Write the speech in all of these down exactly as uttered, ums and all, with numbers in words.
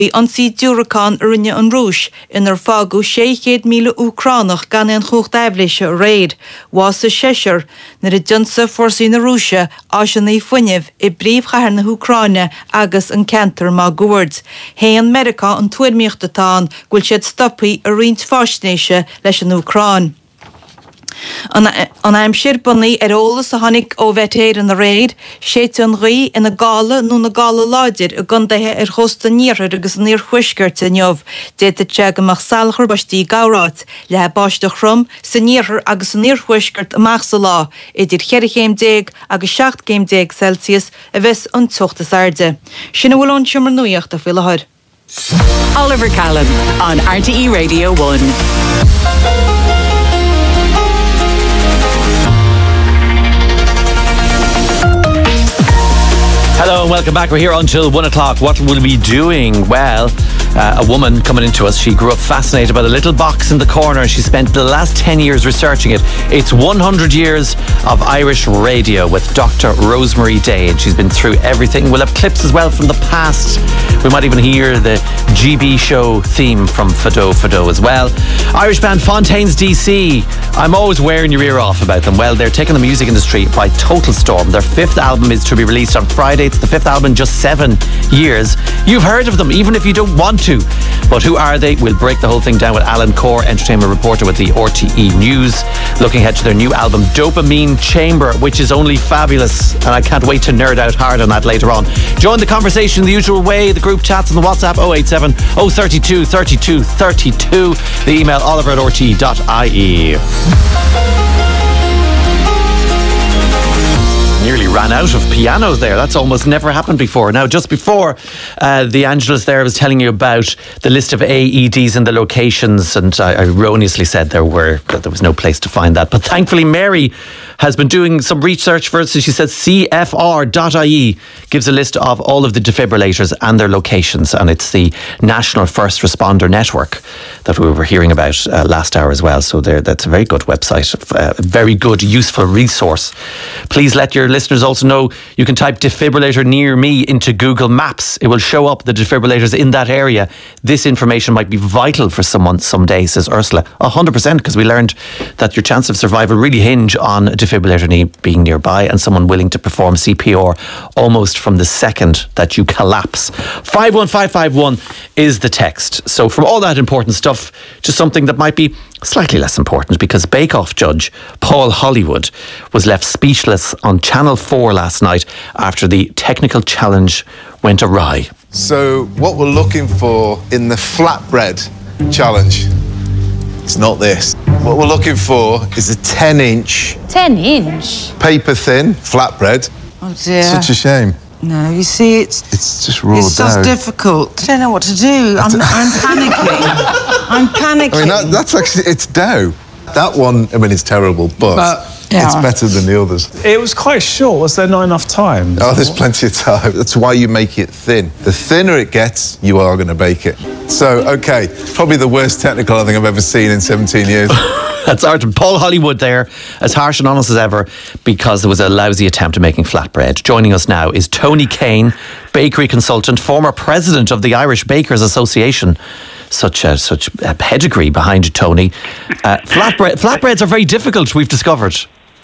Bhí ansaí dúrachán rinne an rúis inar fágu séchéad míle Ucránach gan an chucht eibléise réid. Was a séisiir nar a dionsa forsaí na Rúise as an é fuineh i bríomhchaithear na Ucráine agus an cantar má gúird. Hé an America an tuairmíochtatán gúil siad stoppaí a riint fásnéise leis an Ucrán. An aim siir bunnaí ar ólas a tháinig ó bheittéir an réid, séite an rí ina gála nó na gála láidir a gundaithe ar chosta níorir agus níor chuisgurt a neomh, déta teag amach salchar bastí gárát, le báiste chrum sa níorir agus níor chuisgurt amach sa lá, idir cheirichéim déag agus seacht céim déag Celsius a bheits an tuachtas airde. Sinna bhfuil an siomar nuíocht a filehair. Oliver Callan on R T E Radio one. Hello and welcome back. We're here until one o'clock. What will we be doing? Well, uh, a woman coming into us. She grew up fascinated by the little box in the corner. She spent the last ten years researching it. It's one hundred years of Irish radio with Doctor Rosemary Day, and she's been through everything. We'll have clips as well from the past. We might even hear the G B show theme from Fado Fado as well. Irish band Fontaines D C. I'm always wearing your ear off about them. Well, they're taking the music industry by total storm. Their fifth album is to be released on Friday. It's the fifth album in just seven years. You've heard of them, even if you don't want to. But who are they? We'll break the whole thing down with Alan Corr, entertainment reporter with the R T E News, looking ahead to their new album, Dopamine Chamber, which is only fabulous. And I can't wait to nerd out hard on that later on. Join the conversation the usual way. The group chats on the WhatsApp oh eight seven, oh thirty-two, thirty-two, thirty-two. The email oliver at r t e dot i e. Nearly ran out of pianos there. That's almost never happened before. Now, just before uh, the Angelus there, I was telling you about the list of A E Ds and the locations, and I erroneously said there were that there was no place to find that. But thankfully, Mary has been doing some research for us. So she said C F R dot I E gives a list of all of the defibrillators and their locations, and it's the National First Responder Network that we were hearing about uh, last hour as well. So there, that's a very good website, uh, a very good, useful resource. Please let your listeners also know you can type defibrillator near me into Google Maps. It will show up the defibrillators in that area. This information might be vital for someone someday, says Ursula. one hundred percent, because we learned that your chance of survival really hinge on a defibrillator being nearby and someone willing to perform C P R almost from the second that you collapse. five one five five one is the text. So from all that important stuff to something that might be slightly less important, because Bake Off judge Paul Hollywood was left speechless on Channel four last night after the technical challenge went awry. So what we're looking for in the flatbread challenge, it's not this. What we're looking for is a ten inch ten inch? paper thin flatbread. Oh dear. Such a shame. No, you see, it's It's just raw it's dough. just difficult. I don't know what to do. I'm, I'm panicking. I'm panicking. I mean, that, that's actually, it's dough. That one, I mean, it's terrible, but, But, yeah. it's better than the others. It was quite short. Was there not enough time? Oh, there's plenty of time. That's why you make it thin. The thinner it gets, you are going to bake it. So, OK, probably the worst technical I think I've ever seen in seventeen years. That's Arden. Paul Hollywood there, as harsh and honest as ever, because there was a lousy attempt at making flatbread. Joining us now is Tony Kane, bakery consultant, former president of the Irish Bakers Association. Such a such a pedigree behind Tony. Uh, flatbread, flatbreads are very difficult, we've discovered.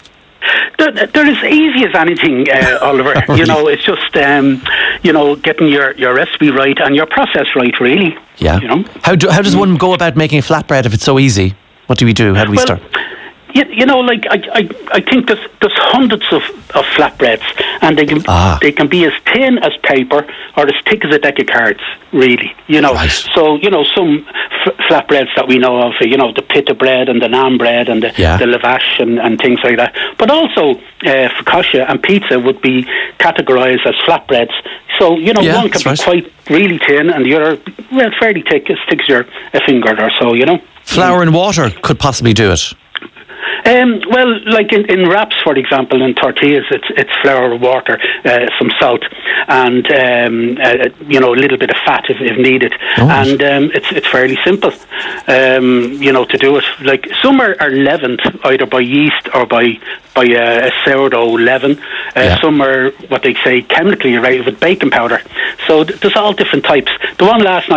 They're, they're as easy as anything, uh, Oliver. You know, it's just, um, you know, getting your, your recipe right and your process right, really. Yeah. You know? How, do, how does one go about making a flatbread if it's so easy? What do we do? How do we well, start? You, you know, like, I, I, I think there's, there's hundreds of, of flatbreads, and they can Ah. they can be as thin as paper or as thick as a deck of cards, really. You know, Right. so, you know, some f- flatbreads that we know of, you know, the pita bread and the naan bread and the, Yeah. the lavash and, and things like that. But also, uh, focaccia and pizza would be categorised as flatbreads. So, you know, Yeah, one can that's be right. quite really thin and the other, well, fairly thick, as thick as your a finger or so, you know. Flour and water could possibly do it. Um, well, like in, in wraps, for example, in tortillas, it's it's flour, water, uh, some salt, and um, uh, you know, a little bit of fat if, if needed. Oh. And um, it's it's fairly simple, um, you know, to do it. Like some are, are leavened either by yeast or by by uh, a sourdough leaven. Uh, yeah. Some are what they say chemically right with baking powder. So th- there's all different types. The one last night